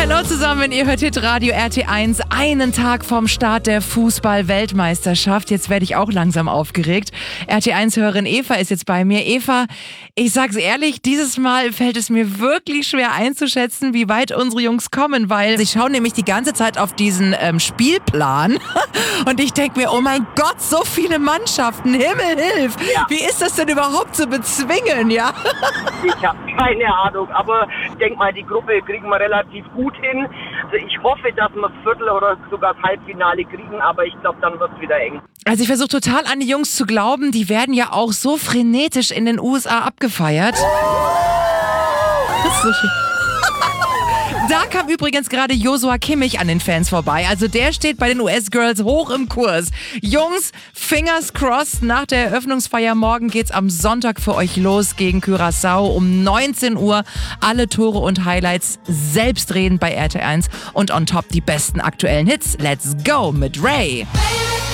Hallo zusammen, ihr hört Hitradio RT1, einen Tag vom Start der Fußball-Weltmeisterschaft. Jetzt werde ich auch langsam aufgeregt. RT1-Hörerin Eva ist jetzt bei mir. Eva, ich sag's ehrlich, dieses Mal fällt es mir wirklich schwer einzuschätzen, wie weit unsere Jungs kommen, weil sie schauen nämlich die ganze Zeit auf diesen Spielplan und ich denke mir, oh mein Gott, so viele Mannschaften, Himmel hilf! Ja. Wie ist das denn überhaupt zu bezwingen, ja? Ich habe keine Ahnung, aber ich denke mal, die Gruppe kriegen wir relativ gut hin. Also ich hoffe, dass wir das Viertel- oder sogar das Halbfinale kriegen, aber ich glaube, dann wird es wieder eng. Also ich versuche total an die Jungs zu glauben, die werden ja auch so frenetisch in den USA abgefeiert. Das ist so schön. Da kam übrigens gerade Joshua Kimmich an den Fans vorbei. Also der steht bei den US-Girls hoch im Kurs. Jungs, fingers crossed, nach der Eröffnungsfeier morgen geht's am Sonntag für euch los gegen Curaçao um 19 Uhr. Alle Tore und Highlights selbstredend bei RT1 und on top die besten aktuellen Hits. Let's go mit Ray.